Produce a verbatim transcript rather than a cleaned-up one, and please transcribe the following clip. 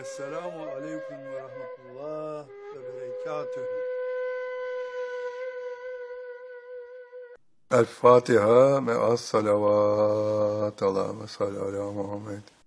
Esselamu aleyküm ve rahmetullah ve berekatühü. El Fatiha me'as salavat. Allahümme salli ala Muhammed.